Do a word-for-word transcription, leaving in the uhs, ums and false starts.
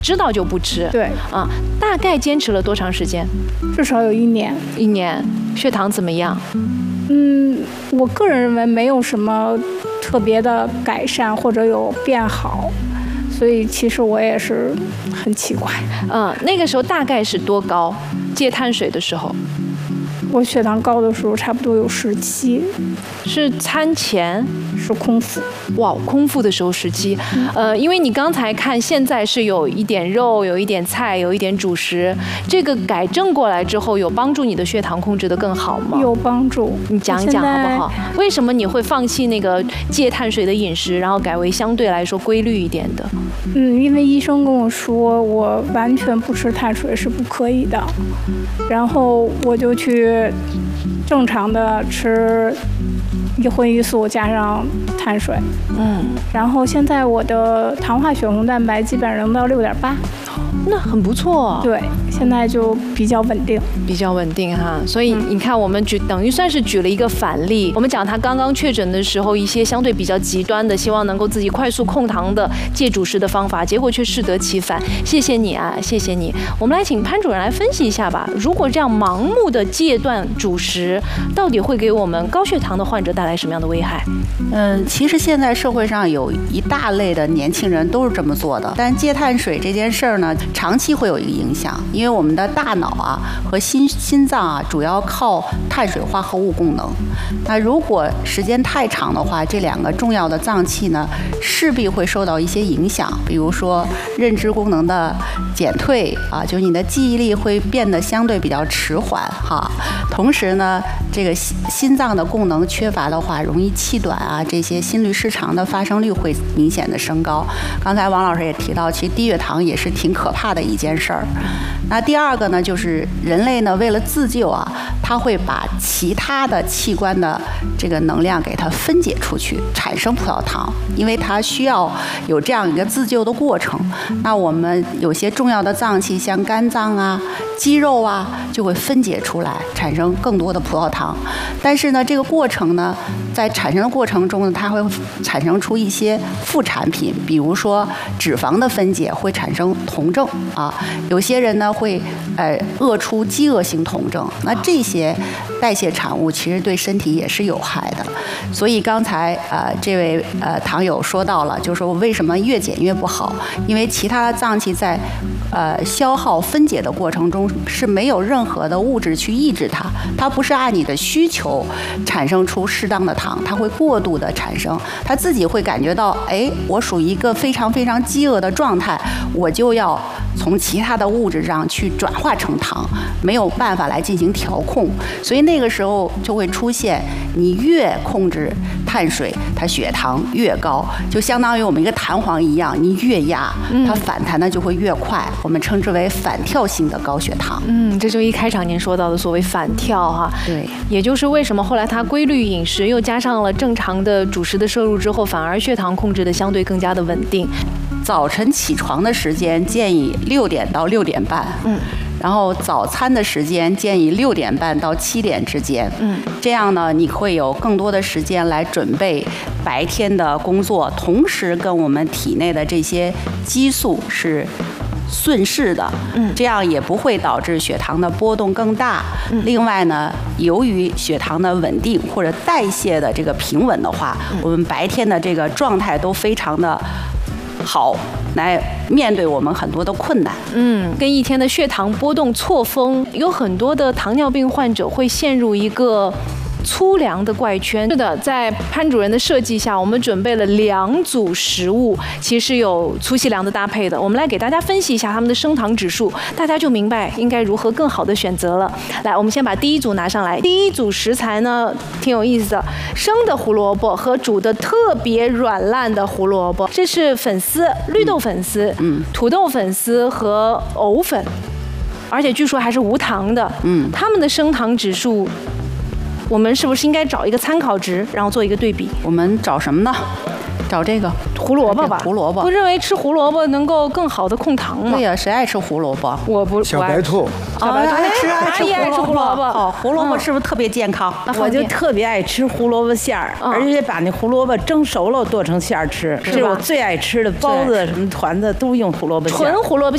知道就不吃。 对啊，大概坚持了多长时间？ 至少有一年。 一年，血糖怎么样？ 嗯，我个人认为没有什么特别的改善或者有变好，所以其实我也是很奇怪。 嗯，那个时候大概是多高？戒碳水的时候？ 我血糖高的时候差不多有十七， 是餐前， 是空腹。 哇，空腹的时候十七，呃，因为你刚才看现在是有一点肉，有一点菜，有一点主食，这个改正过来之后，有帮助你的血糖控制得更好吗？ 有帮助， 你讲一讲好不好？为什么你会放弃那个戒碳水的饮食，然后改为相对来说规律一点的？ 嗯，因为医生跟我说，我完全不吃碳水是不可以的，然后我就去正常的吃一荤一素加上碳水， 嗯， 然后现在我的糖化血红蛋白基本上能到六点八， 那很不错。 对，现在就比较稳定， 比较稳定哈。所以你看，我们举等于算是举了一个反例。我们讲他刚刚确诊的时候，一些相对比较极端的，希望能够自己快速控糖的戒主食的方法，结果却适得其反。谢谢你啊，谢谢你。我们来请潘主任来分析一下吧。如果这样盲目的戒断主食，到底会给我们高血糖的患者带来什么样的危害？ 嗯，其实现在社会上有一大类的年轻人都是这么做的，但戒碳水这件事儿呢，长期会有一个影响，因为我们的大脑啊和心心脏啊主要靠碳水化合物供能。那如果时间太长的话，这两个重要的脏器呢，势必会受到一些影响，比如说认知功能的减退啊，就是你的记忆力会变得相对比较迟缓哈。同时呢，这个心心脏的功能缺乏的话，容易气短啊，这些心律失常的发生率会明显的升高。刚才王老师也提到，其实低血糖也是挺可怕的一件事儿。那第二个呢，就是人类呢为了自救啊，它会把其他的器官的这个能量给它分解出去，产生葡萄糖，因为它需要有这样一个自救的过程。那我们有些重要的脏器，像肝脏啊、肌肉啊，就会分解出来，产生更多的葡萄糖。但是呢，这个过程呢，在产生的过程中呢，它会产生出一些副产品，比如说脂肪的分解会产生酮症啊，有些人呢会呃饿出饥饿性酮症，那这些代谢产物其实对身体也是有害的。所以刚才呃这位呃糖友说到了，就是说为什么越减越不好，因为其他的脏器在呃消耗分解的过程中是没有任何的物质去抑制它，它不是按你的需求产生出适当的糖，它会过度的产生，它自己会感觉到，哎，我属于一个非常非常饥饿的状态，我就要从其他的物质上去转化成糖，没有办法来进行调控，所以那个时候就会出现，你越控制碳水，它血糖越高，就相当于我们一个弹簧一样，你越压，它反弹的就会越快，我们称之为反跳性的高血糖。 嗯，这就一开场您说到的所谓反跳哈， 对， 也就是为什么后来他规律饮食又加上了正常的主食的摄入之后，反而血糖控制的相对更加的稳定。 早晨起床的时间建议六点到六点半，嗯，然后早餐的时间建议六点半到七点之间，嗯，这样呢，你会有更多的时间来准备白天的工作，同时跟我们体内的这些激素是顺势的，嗯，这样也不会导致血糖的波动更大。嗯、另外呢，由于血糖的稳定或者代谢的这个平稳的话，嗯、我们白天的这个状态都非常的好，来面对我们很多的困难。 嗯，跟一天的血糖波动错峰，有很多的糖尿病患者会陷入一个粗粮的怪圈。是的，在潘主任的设计下，我们准备了两组食物，其实有粗细粮的搭配的。我们来给大家分析一下他们的升糖指数，大家就明白应该如何更好的选择了。来，我们先把第一组拿上来。第一组食材呢，挺有意思的，生的胡萝卜和煮的特别软烂的胡萝卜，这是粉丝，绿豆粉丝、嗯、土豆粉丝和藕粉，而且据说还是无糖的。嗯，他们的升糖指数，我们是不是应该找一个参考值，然后做一个对比？ 我们找什么呢？找这个胡萝卜吧。 胡萝卜。 我认为吃胡萝卜能够更好的控糖嘛。 对呀、啊，谁爱吃胡萝卜？ 我不。 小白兔。 小白兔爱吃爱吃爱吃胡萝卜。 哦，胡萝卜是不是特别健康？ 嗯、我就特别爱吃胡萝卜馅儿，嗯、而且把那胡萝卜蒸熟了剁成馅儿吃，这是我最爱吃的。包子什么团子都用胡萝卜馅儿。 纯胡萝卜